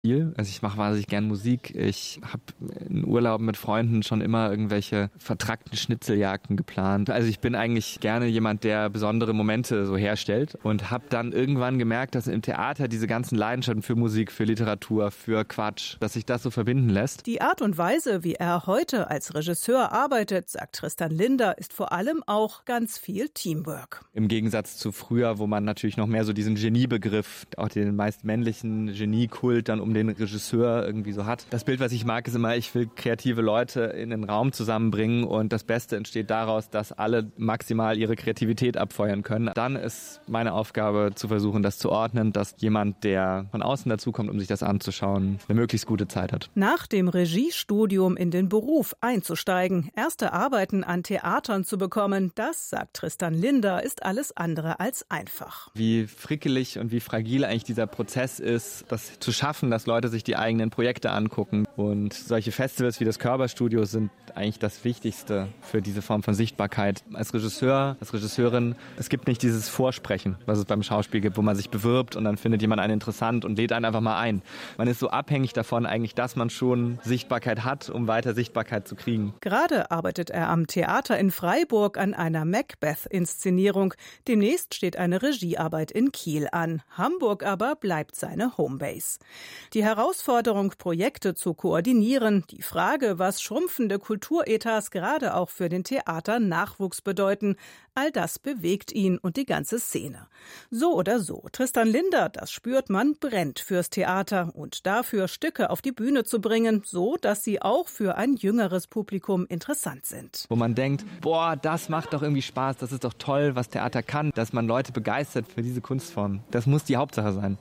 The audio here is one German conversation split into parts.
Also ich mache wahnsinnig gern Musik. Ich habe in Urlauben mit Freunden schon immer irgendwelche vertrackten Schnitzeljagden geplant. Also ich bin eigentlich gerne jemand, der besondere Momente so herstellt und habe dann irgendwann gemerkt, dass im Theater diese ganzen Leidenschaften für Musik, für Literatur, für Quatsch, dass sich das so verbinden lässt. Die Art und Weise, wie er heute als Regisseur arbeitet, sagt Tristan Linder, ist vor allem auch ganz viel Teamwork. Im Gegensatz zu früher, wo man natürlich noch mehr so diesen Geniebegriff, auch den meist männlichen Geniekult dann um den Regisseur irgendwie so hat. Das Bild, was ich mag, ist immer, ich will kreative Leute in den Raum zusammenbringen und das Beste entsteht daraus, dass alle maximal ihre Kreativität abfeuern können. Dann ist meine Aufgabe zu versuchen, das zu ordnen, dass jemand, der von außen dazukommt, um sich das anzuschauen, eine möglichst gute Zeit hat. Nach dem Regiestudium in den Beruf einzusteigen, erste Arbeiten an Theatern zu bekommen, das, sagt Tristan Linder, ist alles andere als einfach. Wie frickelig und wie fragil eigentlich dieser Prozess ist, das zu schaffen, dass Leute sich die eigenen Projekte angucken. Und solche Festivals wie das Körperstudio sind eigentlich das Wichtigste für diese Form von Sichtbarkeit. Als Regisseur, als Regisseurin, es gibt nicht dieses Vorsprechen, was es beim Schauspiel gibt, wo man sich bewirbt und dann findet jemand einen interessant und lädt einen einfach mal ein. Man ist so abhängig davon eigentlich, dass man schon Sichtbarkeit hat, um weiter Sichtbarkeit zu kriegen. Gerade arbeitet er am Theater in Freiburg an einer Macbeth-Inszenierung. Demnächst steht eine Regiearbeit in Kiel an. Hamburg aber bleibt seine Homebase. Die Herausforderung, Projekte zu koordinieren, die Frage, was schrumpfende Kulturetats gerade auch für den Theaternachwuchs bedeuten, all das bewegt ihn und die ganze Szene. So oder so, Tristan Linder, das spürt man, brennt fürs Theater und dafür Stücke auf die Bühne zu bringen, so dass sie auch für ein jüngeres Publikum interessant sind. Wo man denkt, boah, das macht doch irgendwie Spaß, das ist doch toll, was Theater kann, dass man Leute begeistert für diese Kunstform. Das muss die Hauptsache sein.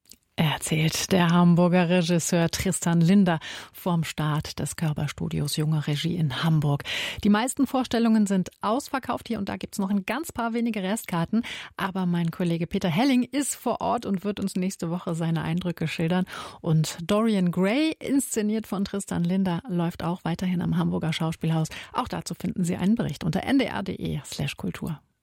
Erzählt der Hamburger Regisseur Tristan Linder vom Start des Körperstudios Junge Regie in Hamburg. Die meisten Vorstellungen sind ausverkauft hier und da gibt es noch ein ganz paar wenige Restkarten. Aber mein Kollege Peter Helling ist vor Ort und wird uns nächste Woche seine Eindrücke schildern. Und Dorian Gray, inszeniert von Tristan Linder, läuft auch weiterhin am Hamburger Schauspielhaus. Auch dazu finden Sie einen Bericht unter ndr.de/kultur.